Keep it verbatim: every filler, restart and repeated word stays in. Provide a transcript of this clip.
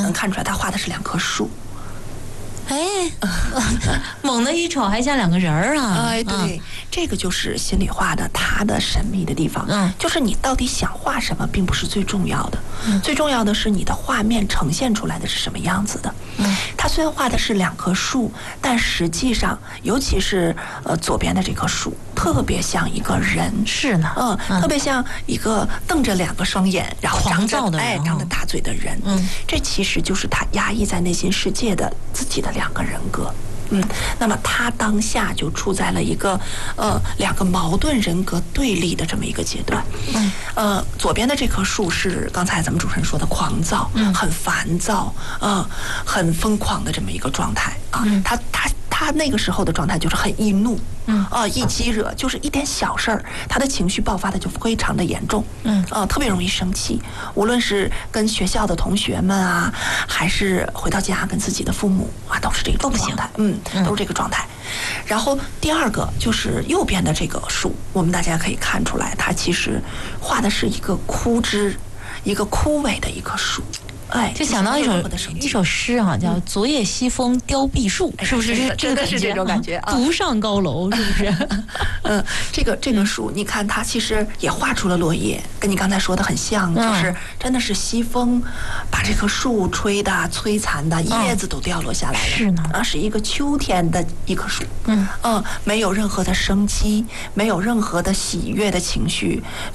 能看出来他画的是两棵树。 哎，猛的一瞅还像两个人儿啊！ 哎，对、嗯，这个就是心理画的它的神秘的地方。嗯，就是你到底想画什么，并不是最重要的，嗯、最重要的是你的画面呈现出来的是什么样子的。嗯，它虽然画的是两棵树，但实际上，尤其是呃左边的这棵树，特别像一个人。 是呢， 嗯，嗯特别像一个瞪着两个双眼，然后张着哎张着大嘴的人。嗯，这其实就是他压抑在内心世界的自己的两个人格。嗯，那么他当下就处在了一个呃两个矛盾人格对立的这么一个阶段。嗯，呃，左边的这棵树是刚才咱们主持人说的狂躁，嗯，很烦躁，呃，很疯狂的这么一个状态啊。嗯，他他他那个时候的状态就是很易怒，嗯，啊、呃，易激惹，就是一点小事儿，他的情绪爆发的就非常的严重，嗯，呃，特别容易生气，无论是跟学校的同学们啊，还是回到家跟自己的父母啊，都是这种状态，嗯。都是这个状态。然后第二个就是右边的这个树，我们大家可以看出来，它其实画的是一个枯枝，一个枯萎的一棵树。哎， 就想到一首一首诗啊，叫《昨夜西风凋碧树》，是不是？ 真的是这种感觉啊！ 独上高楼，是不是？ 嗯，这个这个树，你看它其实也画出了落叶，跟你刚才说的很像，就是真的是西风把这棵树吹的摧残的，叶子都掉落下来了。 是呢， 啊，是一个秋天的一棵树。嗯嗯，没有任何的生机，没有任何的喜悦的情绪。